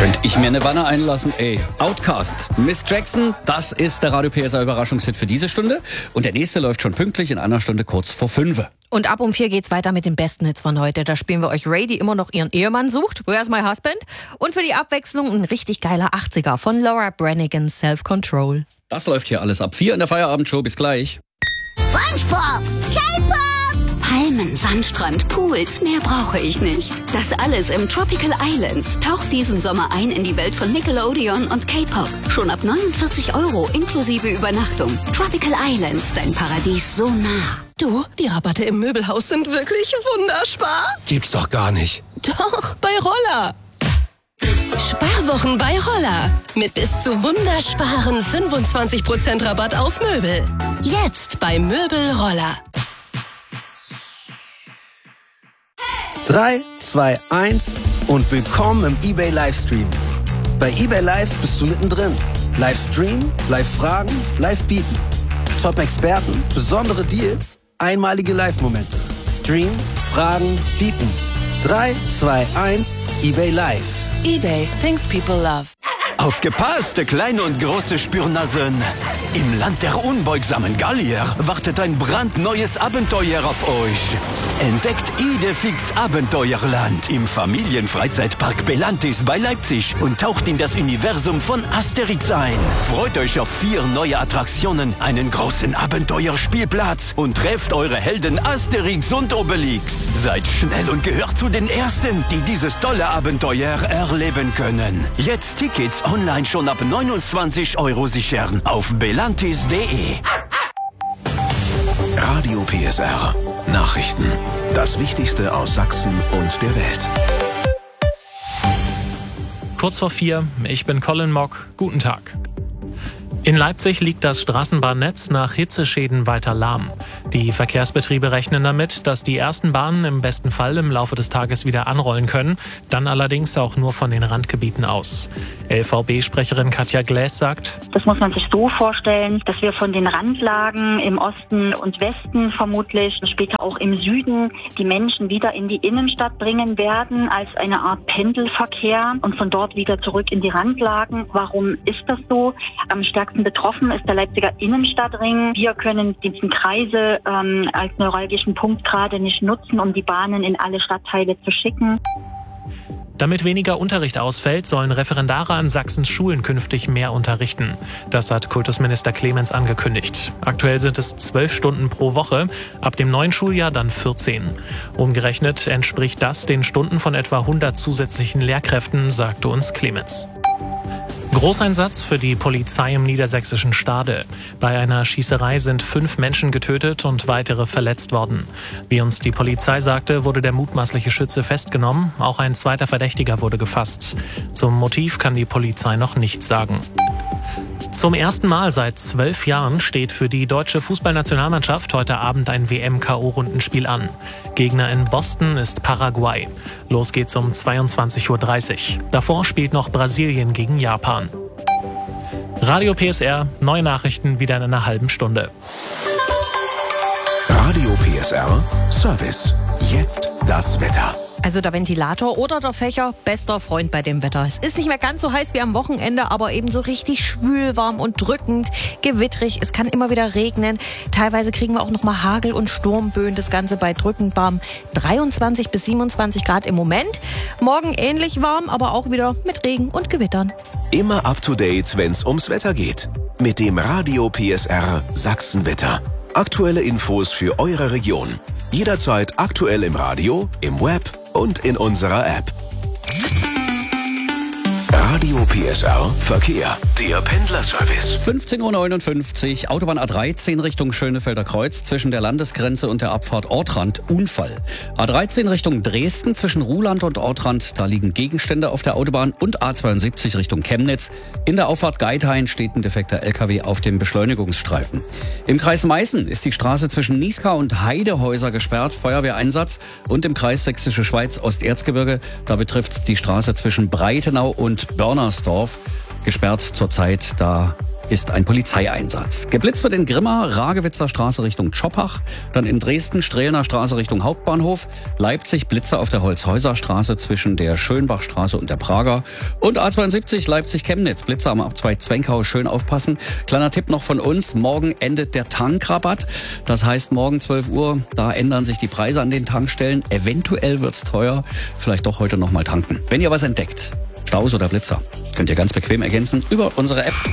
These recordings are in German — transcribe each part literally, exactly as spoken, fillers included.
Könnte ich mir eine Wanne einlassen, ey. Outcast, Miss Jackson, das ist der Radio P S R Überraschungshit für diese Stunde. Und der nächste läuft schon pünktlich in einer Stunde kurz vor fünf. Und ab um vier geht's weiter mit den besten Hits von heute. Da spielen wir euch Ray, die immer noch ihren Ehemann sucht. Where's my husband? Und für die Abwechslung ein richtig geiler achtziger von Laura Branigan, Self-Control. Das läuft hier alles ab vier in der Feierabendshow. Bis gleich. SpongeBob, K-Pop, Palmen, Sandstrand, Pools, mehr brauche ich nicht. Das alles im Tropical Islands. Taucht diesen Sommer ein in die Welt von Nickelodeon und K-Pop. Schon ab neunundvierzig Euro inklusive Übernachtung. Tropical Islands, dein Paradies so nah. Du, die Rabatte im Möbelhaus sind wirklich wunderspar. Gibt's doch gar nicht. Doch, bei Roller. Sparwochen bei Roller. Mit bis zu wundersparen fünfundzwanzig Prozent Rabatt auf Möbel. Jetzt bei Möbel Roller. drei, zwei, eins und willkommen im eBay Livestream. Bei eBay Live bist du mittendrin. Livestream, Live-Fragen, Live-Bieten. Top-Experten, besondere Deals, einmalige Live-Momente. Stream, Fragen, Bieten. drei, zwei, eins, eBay Live. eBay, things people love. Aufgepasst, kleine und große Spürnasen. Im Land der unbeugsamen Gallier wartet ein brandneues Abenteuer auf euch. Entdeckt Idefix Abenteuerland im Familienfreizeitpark Belantis bei Leipzig und taucht in das Universum von Asterix ein. Freut euch auf vier neue Attraktionen, einen großen Abenteuerspielplatz und trefft eure Helden Asterix und Obelix. Seid schnell und gehört zu den Ersten, die dieses tolle Abenteuer erleben können. Jetzt Tickets online schon ab neunundzwanzig Euro sichern auf belantis punkt de. Radio P S R. Nachrichten. Das Wichtigste aus Sachsen und der Welt. Kurz vor vier, ich bin Colin Mock. Guten Tag. In Leipzig liegt das Straßenbahnnetz nach Hitzeschäden weiter lahm. Die Verkehrsbetriebe rechnen damit, dass die ersten Bahnen im besten Fall im Laufe des Tages wieder anrollen können, dann allerdings auch nur von den Randgebieten aus. L V B-Sprecherin Katja Gläs sagt: Das muss man sich so vorstellen, dass wir von den Randlagen im Osten und Westen vermutlich, später auch im Süden, die Menschen wieder in die Innenstadt bringen werden als eine Art Pendelverkehr und von dort wieder zurück in die Randlagen. Warum ist das so? Am stärksten betroffen ist der Leipziger Innenstadtring. Wir können diesen Kreise ähm, als neuralgischen Punkt gerade nicht nutzen, um die Bahnen in alle Stadtteile zu schicken. Damit weniger Unterricht ausfällt, sollen Referendare an Sachsens Schulen künftig mehr unterrichten. Das hat Kultusminister Clemens angekündigt. Aktuell sind es zwölf Stunden pro Woche, ab dem neuen Schuljahr dann vierzehn. Umgerechnet entspricht das den Stunden von etwa hundert zusätzlichen Lehrkräften, sagte uns Clemens. Großeinsatz für die Polizei im niedersächsischen Stade. Bei einer Schießerei sind fünf Menschen getötet und weitere verletzt worden. Wie uns die Polizei sagte, wurde der mutmaßliche Schütze festgenommen. Auch ein zweiter Verdächtiger wurde gefasst. Zum Motiv kann die Polizei noch nichts sagen. Zum ersten Mal seit zwölf Jahren steht für die deutsche Fußballnationalmannschaft heute Abend ein W M-K O-Rundenspiel an. Gegner in Boston ist Paraguay. Los geht's um zweiundzwanzig Uhr dreißig. Davor spielt noch Brasilien gegen Japan. Radio P S R, neue Nachrichten wieder in einer halben Stunde. Radio P S R Service. Jetzt das Wetter. Also der Ventilator oder der Fächer, bester Freund bei dem Wetter. Es ist nicht mehr ganz so heiß wie am Wochenende, aber eben so richtig schwül, warm und drückend, gewittrig. Es kann immer wieder regnen. Teilweise kriegen wir auch noch mal Hagel und Sturmböen. Das Ganze bei drückend warm dreiundzwanzig bis siebenundzwanzig Grad im Moment. Morgen ähnlich warm, aber auch wieder mit Regen und Gewittern. Immer up to date, wenn's ums Wetter geht. Mit dem Radio P S R Sachsenwetter. Aktuelle Infos für eure Region. Jederzeit aktuell im Radio, im Web und in unserer App. Radio P S R Verkehr. Der Pendlerservice. fünfzehn Uhr neunundfünfzig, Autobahn A dreizehn Richtung Schönefelder Kreuz, zwischen der Landesgrenze und der Abfahrt Ortrand Unfall. A dreizehn Richtung Dresden, zwischen Ruhland und Ortrand, da liegen Gegenstände auf der Autobahn. Und A zweiundsiebzig Richtung Chemnitz. In der Auffahrt Geithain steht ein defekter L K W auf dem Beschleunigungsstreifen. Im Kreis Meißen ist die Straße zwischen Nieskau und Heidehäuser gesperrt, Feuerwehreinsatz. Und im Kreis Sächsische Schweiz Osterzgebirge, da betrifft die Straße zwischen Breitenau und Börnersdorf, gesperrt zurzeit, da ist ein Polizeieinsatz. Geblitzt wird in Grimma, Ragewitzer Straße Richtung Tschoppach, dann in Dresden, Strelner Straße Richtung Hauptbahnhof, Leipzig Blitzer auf der Holzhäuser Straße zwischen der Schönbachstraße und der Prager und A zweiundsiebzig Leipzig-Chemnitz, Blitzer am Abzweig Zwenkau, schön aufpassen. Kleiner Tipp noch von uns, morgen endet der Tankrabatt, das heißt morgen zwölf Uhr, da ändern sich die Preise an den Tankstellen, eventuell wird's teuer, vielleicht doch heute noch mal tanken. Wenn ihr was entdeckt, Staus oder Blitzer, könnt ihr ganz bequem ergänzen über unsere App.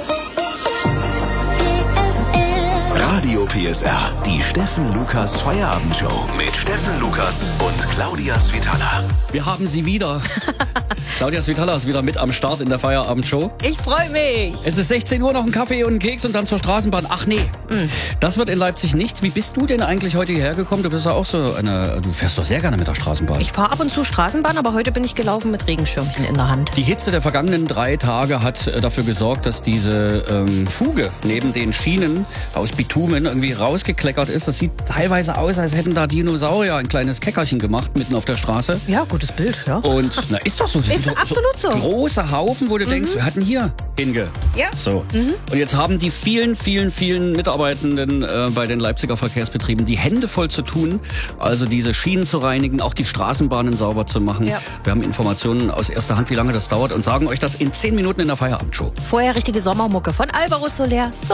Radio P S R, die Steffen Lukas Feierabendshow mit Steffen Lukas und Claudia Svitala. Wir haben sie wieder. Claudia Svitala ist wieder mit am Start in der Feierabendshow. Ich freue mich. Es ist sechzehn Uhr, noch ein Kaffee und ein Keks und dann zur Straßenbahn. Ach nee, mm. das wird in Leipzig nichts. Wie bist du denn eigentlich heute hierher gekommen? Du bist ja auch so eine, du fährst doch sehr gerne mit der Straßenbahn. Ich fahre ab und zu Straßenbahn, aber heute bin ich gelaufen mit Regenschirmchen in der Hand. Die Hitze der vergangenen drei Tage hat äh, dafür gesorgt, dass diese ähm, Fuge neben den Schienen aus Bitumen irgendwie rausgekleckert ist. Das sieht teilweise aus, als hätten da Dinosaurier ein kleines Keckerchen gemacht mitten auf der Straße. Ja, gutes Bild, ja. Und na, ist doch so. Das ist so, absolut so. so. Große Haufen, wo du mhm. denkst, wir hatten hier hinge. Ja. So. Mhm. Und jetzt haben die vielen, vielen, vielen Mitarbeitenden äh, bei den Leipziger Verkehrsbetrieben die Hände voll zu tun, also diese Schienen zu reinigen, auch die Straßenbahnen sauber zu machen. Ja. Wir haben Informationen aus erster Hand, wie lange das dauert und sagen euch das in zehn Minuten in der Feierabendshow. Vorher richtige Sommermucke von Alvaro Soler.